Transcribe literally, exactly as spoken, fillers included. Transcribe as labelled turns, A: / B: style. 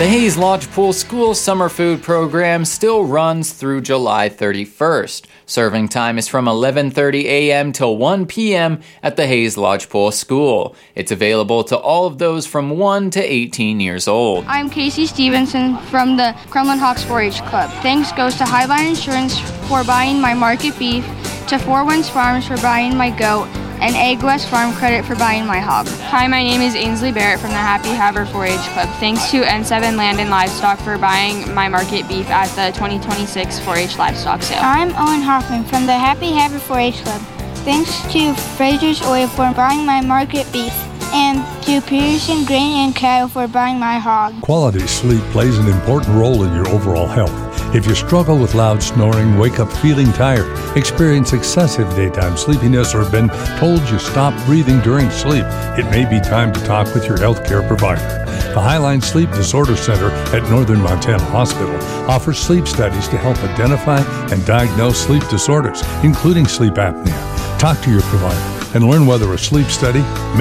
A: The Hayes Lodge Pool School Summer Food Program still runs through July thirty-first. Serving time is from eleven thirty a.m. till one p.m. at the Hayes Lodge Pool School. It's available to all of those from one to eighteen years old.
B: I'm Casey Stevenson from the Crumlin Hawks four H Club. Thanks goes to Highline Insurance for buying my market beef, to Four Winds Farms for buying my goat, and Egg West Farm Credit for buying my hog.
C: Hi, my name is Ainsley Barrett from the Happy Haver four H Club. Thanks to N seven Land and Livestock for buying my market beef at the twenty twenty-six four H Livestock Sale.
D: I'm Owen Hoffman from the Happy Haver four H Club. Thanks to Fraser's Oil for buying my market beef, and to Pearson Grain and Cattle for buying my hog.
E: Quality sleep plays an important role in your overall health. If you struggle with loud snoring, wake up feeling tired, experience excessive daytime sleepiness, or been told you stop breathing during sleep, it may be time to talk with your healthcare provider. The Highline Sleep Disorder Center at Northern Montana Hospital offers sleep studies to help identify and diagnose sleep disorders, including sleep apnea. Talk to your provider and learn whether a sleep study may